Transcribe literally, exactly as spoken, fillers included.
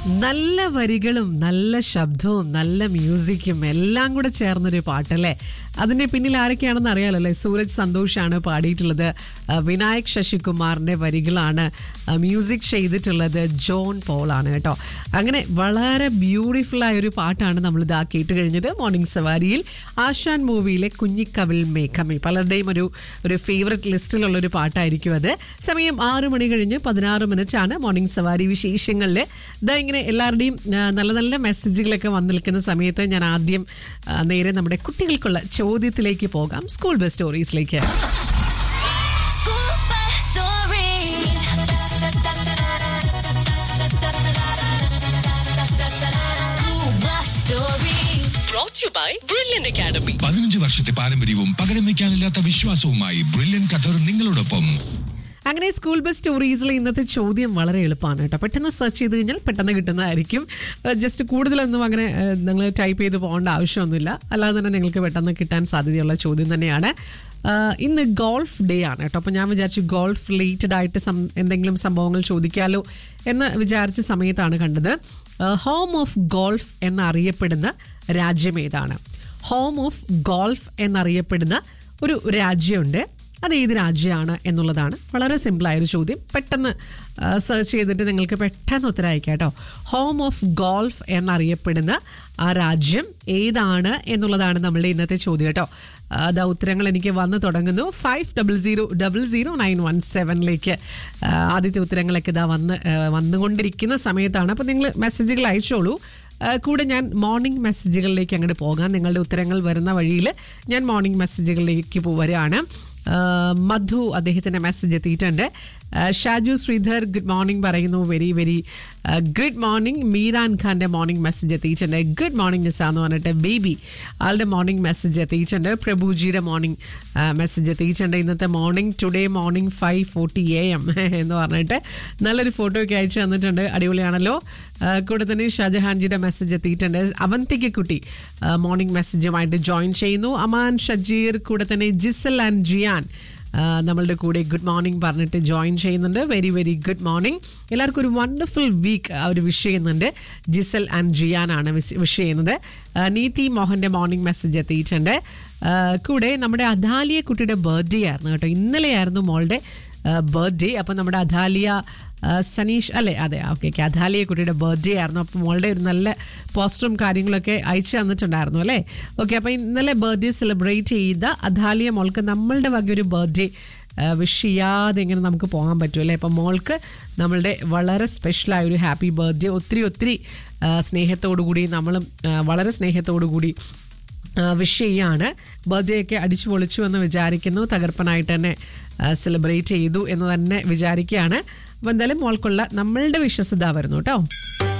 നല്ല വരികളും നല്ല ശബ്ദവും നല്ല മ്യൂസിക്കും എല്ലാം കൂടെ ചേർന്നൊരു പാട്ടല്ലേ. അതിന്റെ പിന്നിൽ ആരൊക്കെയാണെന്ന് അറിയാലല്ലേ. സൂരജ് സന്തോഷാണ് പാടിയിട്ടുള്ളത്, വിനായക് ശശികുമാറിന്റെ വരികളാണ്, മ്യൂസിക് ചെയ്തിട്ടുള്ളത് ജോൺ പോൾ ആണ് കേട്ടോ. അങ്ങനെ വളരെ ബ്യൂട്ടിഫുൾ ആയ ഒരു പാട്ടാണ് നമ്മൾ ഇതാ കേട്ട് കഴിഞ്ഞത് മോർണിംഗ് സവാരിയിൽ. ആശാൻ മൂവിയിലെ കുഞ്ഞിക്കവിൽ മേഘമേ പലരുടെയും ഒരു ഒരു ഫേവററ്റ് ലിസ്റ്റിലുള്ള ഒരു പാട്ടായിരിക്കും അത്. സമയം ആറു മണി കഴിഞ്ഞ് പതിനാറ് മിനിറ്റ് ആണ്. മോർണിംഗ് സവാരി വിശേഷങ്ങളിൽ ഇതാ ഇങ്ങനെ എല്ലാവരുടെയും നല്ല നല്ല മെസ്സേജുകളൊക്കെ വന്നു നിൽക്കുന്ന സമയത്ത് ഞാൻ ആദ്യം നേരെ നമ്മുടെ കുട്ടികൾക്കുള്ള ചോദ്യത്തിലേക്ക് പോകാം, സ്കൂൾ ബസ് സ്റ്റോറീസിലേക്ക്. പതിനഞ്ച് വർഷത്തെ പാരമ്പര്യവും പകരം വയ്ക്കാനില്ലാത്ത വിശ്വാസവുമായി ബ്രില്യൻ ഖത്തർ നിങ്ങളോടൊപ്പം. അങ്ങനെ സ്കൂൾ ബസ് സ്റ്റോറീസിൽ ഇന്നത്തെ ചോദ്യം വളരെ എളുപ്പമാണ് കേട്ടോ. പെട്ടെന്ന് സെർച്ച് ചെയ്ത് കഴിഞ്ഞാൽ പെട്ടെന്ന് കിട്ടുന്നതായിരിക്കും. ജസ്റ്റ് കൂടുതലൊന്നും അങ്ങനെ നിങ്ങൾ ടൈപ്പ് ചെയ്ത് പോകേണ്ട ആവശ്യമൊന്നുമില്ല. അല്ലാതെ തന്നെ നിങ്ങൾക്ക് പെട്ടെന്ന് കിട്ടാൻ സാധ്യതയുള്ള ചോദ്യം തന്നെയാണ്. ഇന്ന് ഗോൾഫ് ഡേ ആണ് കേട്ടോ. അപ്പോൾ ഞാൻ വിചാരിച്ചു ഗോൾഫ് റിലേറ്റഡ് ആയിട്ട് എന്തെങ്കിലും സംഭവങ്ങൾ ചോദിക്കാമല്ലോ എന്ന് വിചാരിച്ച സമയത്താണ് കണ്ടത്. ഹോം ഓഫ് ഗോൾഫ് എന്നറിയപ്പെടുന്ന രാജ്യം ഏതാണ്? ഹോം ഓഫ് ഗോൾഫ് എന്നറിയപ്പെടുന്ന ഒരു രാജ്യമുണ്ട്, അത് ഏത് രാജ്യമാണ് എന്നുള്ളതാണ്. വളരെ സിമ്പിളായൊരു ചോദ്യം. പെട്ടെന്ന് സെർച്ച് ചെയ്തിട്ട് നിങ്ങൾക്ക് പെട്ടെന്ന് ഉത്തരം അയക്കാം കേട്ടോ. ഹോം ഓഫ് ഗോൾഫ് എന്നറിയപ്പെടുന്ന ആ രാജ്യം ഏതാണ് എന്നുള്ളതാണ് നമ്മളുടെ ഇന്നത്തെ ചോദ്യം കേട്ടോ. അതാ ഉത്തരങ്ങൾ എനിക്ക് വന്ന് തുടങ്ങുന്നു. Five double zero double zero nine one സെവനിലേക്ക് ആദ്യത്തെ ഉത്തരങ്ങളൊക്കെ ഇതാ വന്ന് വന്നുകൊണ്ടിരിക്കുന്ന സമയത്താണ്. അപ്പോൾ നിങ്ങൾ മെസ്സേജുകൾ അയച്ചോളൂ. കൂടെ ഞാൻ മോർണിംഗ് മെസ്സേജുകളിലേക്ക് അങ്ങോട്ട് പോകാം. നിങ്ങളുടെ ഉത്തരങ്ങൾ വരുന്ന വഴിയിൽ ഞാൻ മോർണിംഗ് മെസ്സേജുകളിലേക്ക് വരികയാണ്. മധു അദ്ദേഹത്തിൻ്റെ മെസ്സേജ് എത്തിയിട്ടുണ്ട്. ഷാജു ശ്രീധർ ഗുഡ് മോർണിംഗ് പറയുന്നു. Very very good morning. Meeran ഖാൻ്റെ മോർണിംഗ് മെസ്സേജ് എത്തിയിട്ടുണ്ട്. ഗുഡ് മോർണിംഗ് നിസ എന്ന് പറഞ്ഞിട്ട് ബേബി ആളുടെ മോർണിംഗ് മെസ്സേജ് എത്തിയിട്ടുണ്ട്. പ്രഭുജിയുടെ മോർണിംഗ് മെസ്സേജ് എത്തിയിട്ടുണ്ട്. ഇന്നത്തെ morning today morning five forty A M എന്ന് പറഞ്ഞിട്ട് നല്ലൊരു ഫോട്ടോ ഒക്കെ അയച്ചു തന്നിട്ടുണ്ട്. അടിപൊളിയാണല്ലോ. കൂടെ തന്നെ ഷാജഹാൻജിയുടെ മെസ്സേജ് എത്തിയിട്ടുണ്ട്. അവന്തിക കുട്ടി മോർണിംഗ് മെസ്സേജുമായിട്ട് ജോയിൻ ചെയ്യുന്നു. അമാൻ ഷജീർ കൂടെ തന്നെ ജിസൽ ആൻഡ് ജിയാൻ നമ്മളുടെ കൂടെ ഗുഡ് മോർണിംഗ് പറഞ്ഞിട്ട് ജോയിൻ ചെയ്യുന്നുണ്ട്. Very very good morning. എല്ലാവർക്കും ഒരു വണ്ടർഫുൾ വീക്ക് അവർ വിഷ് ചെയ്യുന്നുണ്ട്. ജിസൽ ആൻഡ് ജിയാനാണ് വിഷ് ചെയ്യുന്നത്. നീതി മോഹൻ്റെ മോർണിംഗ് മെസ്സേജ് എത്തിയിട്ടുണ്ട്. കൂടെ നമ്മുടെ അദാലിയ കുട്ടിയുടെ ബർത്ത്ഡേ ആയിരുന്നു കേട്ടോ. ഇന്നലെയായിരുന്നു മോളുടെ ബർത്ത്ഡേ. അപ്പോൾ നമ്മുടെ അദാലിയ സനീഷ് അല്ലേ, അതെ ഓക്കെ ഓക്കെ അദാലിയ കുട്ടിയുടെ ബർത്ത്ഡേ ആയിരുന്നു. അപ്പോൾ മോളുടെ ഒരു നല്ല പോസ്റ്ററും കാര്യങ്ങളൊക്കെ അയച്ചു തന്നിട്ടുണ്ടായിരുന്നു അല്ലേ. ഓക്കെ, അപ്പോൾ ഇന്നലെ ബർത്ത്ഡേ സെലിബ്രേറ്റ് ചെയ്ത അദാലിയ മോൾക്ക് നമ്മളുടെ വക ഒരു ബർത്ത്ഡേ വിഷ് ചെയ്യാതെ എങ്ങനെ നമുക്ക് പോകാൻ പറ്റും അല്ലേ. അപ്പോൾ മോൾക്ക് നമ്മളുടെ വളരെ സ്പെഷ്യലായ ഒരു ഹാപ്പി ബർത്ത്ഡേ ഒത്തിരി ഒത്തിരി സ്നേഹത്തോടു കൂടി നമ്മളും വളരെ സ്നേഹത്തോടു കൂടി വിഷ് ചെയ്യാണ്. ബർത്ത്ഡേ ഒക്കെ അടിച്ചു പൊളിച്ചു എന്ന് വിചാരിക്കുന്നു. തകർപ്പനായിട്ട് തന്നെ സെലിബ്രേറ്റ് ചെയ്തു എന്ന് തന്നെ വിചാരിക്കുകയാണ്. അപ്പോൾ എന്തായാലും മോൾക്കുള്ള നമ്മളുടെ വിശ്വസ്ത വരുന്നു കേട്ടോ.